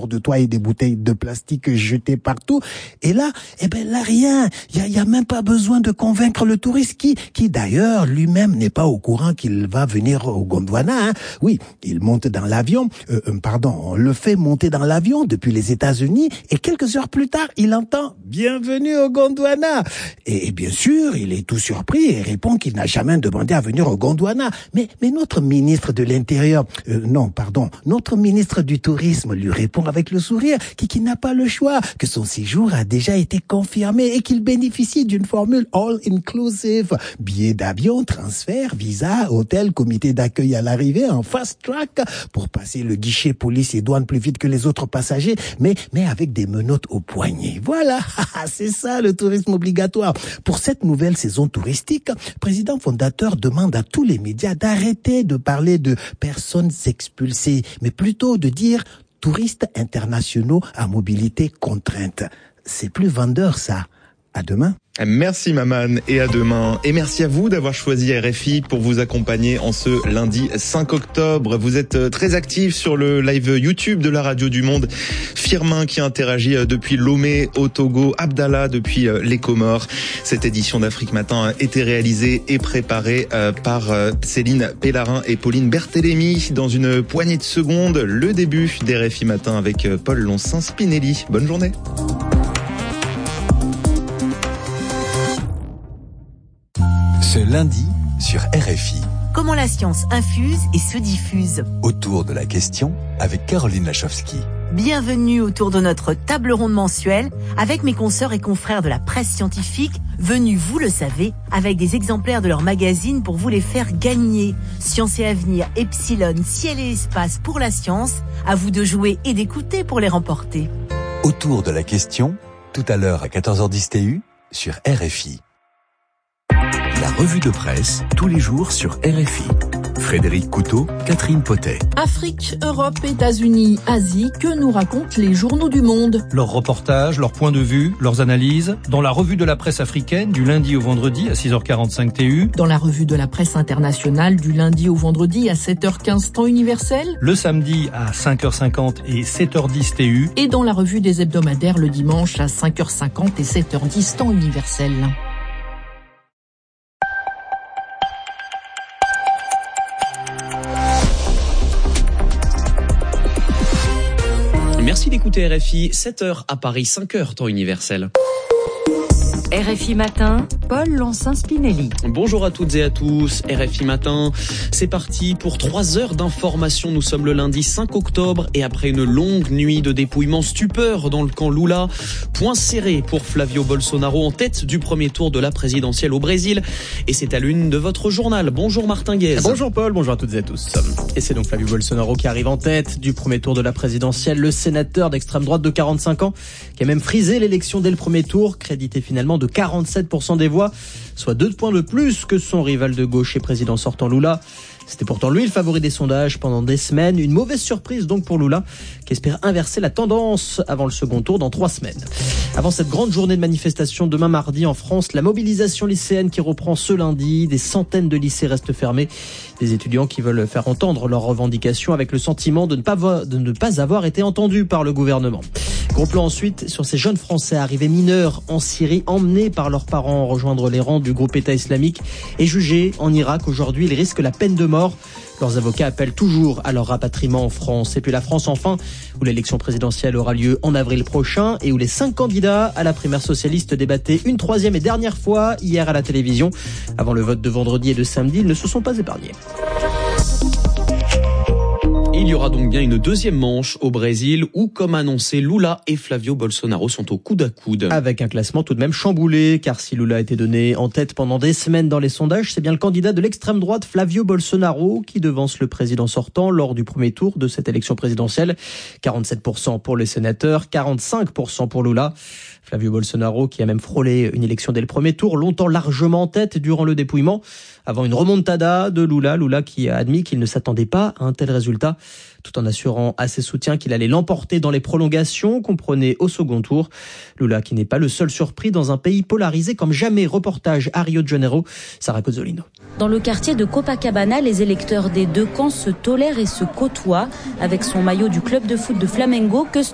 autour de toi et des bouteilles de plastique jetées partout. Et là, là rien. Il y a même pas besoin de convaincre le touriste qui d'ailleurs lui-même n'est pas au courant qu'il va venir au Gondwana. Hein. Oui, il monte dans l'avion. On le fait monter dans l'avion depuis les États-Unis et quelques heures plus tard, il entend « Bienvenue au Gondwana ». Et bien sûr, il est tout surpris et répond qu'il n'a jamais demandé à venir au Gondwana. Mais notre ministre de l'Intérieur, notre ministre du Tourisme lui répond avec le sourire qu'il n'a pas le choix, que son séjour a déjà été confirmé et qu'il bénéficie d'une formule all-inclusive. Billets d'avion, transfert, visa, hôtel, comité d'accueil à l'arrivée en fast track pour passer le guichet police et douane plus vite que les autres passagers, mais avec des menottes au poignet. Voilà, c'est ça le tourisme obligatoire. Pour cette nouvelle saison touristique, président fondateur demande à tous les médias d'arrêter de parler de personnes expulsées, mais plutôt de dire touristes internationaux à mobilité contrainte. C'est plus vendeur ça. À demain. Merci Maman et à demain. Et merci à vous d'avoir choisi RFI pour vous accompagner en ce lundi 5 octobre. Vous êtes très actifs sur le live YouTube de la Radio du Monde. Firmin qui interagit depuis Lomé au Togo, Abdallah depuis les Comores. Cette édition d'Afrique Matin a été réalisée et préparée par Céline Pellarin et Pauline Berthélémy. Dans une poignée de secondes, le début d'RFI Matin avec Paul Loncin-Spinelli. Bonne journée. Ce lundi sur RFI. Comment la science infuse et se diffuse. Autour de la question avec Caroline Lachowski. Bienvenue autour de notre table ronde mensuelle avec mes consoeurs et confrères de la presse scientifique, venus, vous le savez, avec des exemplaires de leur magazine pour vous les faire gagner. Science et Avenir, Epsilon, Ciel et Espace pour la science, à vous de jouer et d'écouter pour les remporter. Autour de la question, tout à l'heure à 14h10 TU sur RFI. La revue de presse, tous les jours sur RFI. Frédéric Couteau, Catherine Potet. Afrique, Europe, États-Unis, Asie, que nous racontent les journaux du monde? Leurs reportages, leurs points de vue, leurs analyses, dans la revue de la presse africaine du lundi au vendredi à 6h45 TU. Dans la revue de la presse internationale du lundi au vendredi à 7h15 temps universel. Le samedi à 5h50 et 7h10 TU. Et dans la revue des hebdomadaires le dimanche à 5h50 et 7h10 temps universel. Merci d'écouter RFI, 7h à Paris, 5h temps universel. RFI Matin, Paul Loncin-Spinelli. Bonjour à toutes et à tous, RFI Matin, c'est parti pour 3 heures d'information. Nous sommes le lundi 5 octobre et après une longue nuit de dépouillement, stupeur dans le camp Lula, point serré pour Flavio Bolsonaro en tête du premier tour de la présidentielle au Brésil. Et c'est à l'une de votre journal. Bonjour Martin Guez. Bonjour Paul, bonjour à toutes et à tous. Et c'est donc Flavio Bolsonaro qui arrive en tête du premier tour de la présidentielle. Le sénateur d'extrême droite de 45 ans qui a même frisé l'élection dès le premier tour, crédité finalement de 47% des voix, soit 2 points de plus que son rival de gauche et président sortant Lula. C'était pourtant lui le favori des sondages pendant des semaines. Une mauvaise surprise donc pour Lula, qui espère inverser la tendance avant le second tour dans 3 semaines. Avant cette grande journée de manifestation demain mardi en France, la mobilisation lycéenne qui reprend ce lundi. Des centaines de lycées restent fermés. Des étudiants qui veulent faire entendre leurs revendications avec le sentiment de ne pas avoir été entendus par le gouvernement. Gros plan ensuite sur ces jeunes Français arrivés mineurs en Syrie, emmenés par leurs parents rejoindre les rangs du groupe État islamique et jugés en Irak. Aujourd'hui, ils risquent la peine de mort. Leurs avocats appellent toujours à leur rapatriement en France. Et puis la France enfin, où l'élection présidentielle aura lieu en avril prochain et où les 5 candidats à la primaire socialiste débattaient une 3e et dernière fois hier à la télévision. Avant le vote de vendredi et de samedi, ils ne se sont pas épargnés. Il y aura donc bien une deuxième manche au Brésil où, comme annoncé, Lula et Flavio Bolsonaro sont au coude à coude. Avec un classement tout de même chamboulé, car si Lula a été donné en tête pendant des semaines dans les sondages, c'est bien le candidat de l'extrême droite Flavio Bolsonaro qui devance le président sortant lors du premier tour de cette élection présidentielle. 47% pour les sénateurs, 45% pour Lula. Flavio Bolsonaro qui a même frôlé une élection dès le premier tour, longtemps largement en tête durant le dépouillement, avant une remontada de Lula. Lula qui a admis qu'il ne s'attendait pas à un tel résultat, tout en assurant à ses soutiens qu'il allait l'emporter dans les prolongations, comprenez au second tour. Lula qui n'est pas le seul surpris dans un pays polarisé comme jamais. Reportage à Rio de Janeiro, Sarah Cozzolino. Dans le quartier de Copacabana, les électeurs des deux camps se tolèrent et se côtoient. Avec son maillot du club de foot de Flamengo,